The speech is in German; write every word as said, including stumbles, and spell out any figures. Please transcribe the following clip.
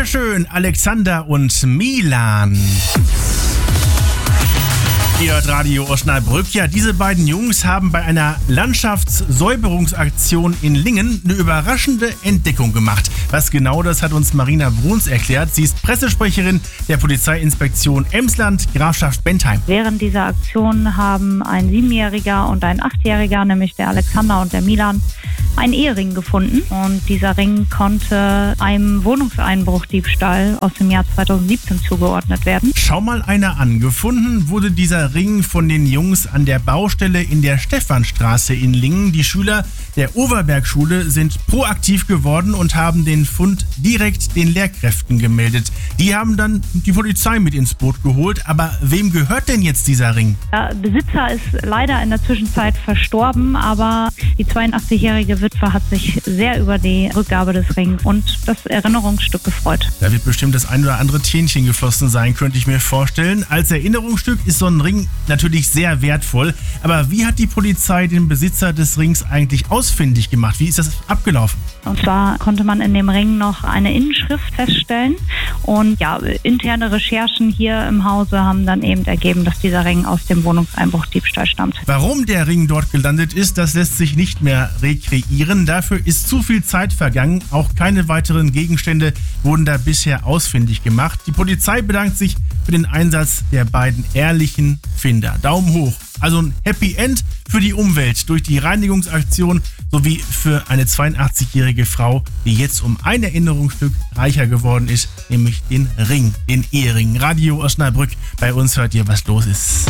Bitteschön, Alexander und Milan. Ihr hört Radio Osnabrück. Ja, diese beiden Jungs haben bei einer Landschaftssäuberungsaktion in Lingen eine überraschende Entdeckung gemacht. Was genau, das hat uns Marina Bruns erklärt. Sie ist Pressesprecherin der Polizeiinspektion Emsland, Grafschaft Bentheim. Während dieser Aktion haben ein Siebenjähriger und ein Achtjähriger, nämlich der Alexander und der Milan, einen Ehering gefunden. Und dieser Ring konnte einem Wohnungseinbruchdiebstahl aus dem Jahr zweitausendsiebzehn zugeordnet werden. Schau mal einer an. Gefunden wurde dieser Ring von den Jungs an der Baustelle in der Stephanstraße in Lingen. Die Schüler der Overbergschule sind proaktiv geworden und haben den Fund direkt den Lehrkräften gemeldet. Die haben dann die Polizei mit ins Boot geholt. Aber wem gehört denn jetzt dieser Ring? Der Besitzer ist leider in der Zwischenzeit verstorben, aber die zweiundachtzigjährige Witwe hat sich sehr über die Rückgabe des Rings und das Erinnerungsstück gefreut. Da wird bestimmt das ein oder andere Tränchen geflossen sein, könnte ich mir vorstellen. Als Erinnerungsstück ist so ein Ring natürlich sehr wertvoll. Aber wie hat die Polizei den Besitzer des Rings eigentlich ausfindig gemacht? Wie ist das abgelaufen? Und zwar konnte man in dem Ring noch eine Inschrift feststellen. Und ja, interne Recherchen hier im Hause haben dann eben ergeben, dass dieser Ring aus dem Wohnungseinbruchdiebstahl stammt. Warum der Ring dort gelandet ist, das lässt sich nicht mehr rekreieren. Dafür ist zu viel Zeit vergangen. Auch keine weiteren Gegenstände wurden da bisher ausfindig gemacht. Die Polizei bedankt sich für den Einsatz der beiden ehrlichen Finder. Daumen hoch. Also ein Happy End für die Umwelt durch die Reinigungsaktion sowie für eine zweiundachtzigjährige Frau, die jetzt um ein Erinnerungsstück reicher geworden ist, nämlich den Ring, den Ehering. Radio Osnabrück, bei uns hört ihr, was los ist.